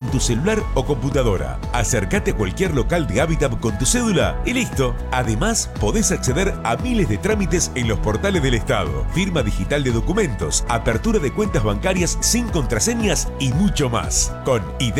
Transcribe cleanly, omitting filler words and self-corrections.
tu celular o computadora. Acércate a cualquier local de Habitat con tu cédula y listo. Además, podés acceder a miles de trámites en los portales del Estado, firma digital de documentos, apertura de cuentas bancarias sin contraseñas y mucho más. Con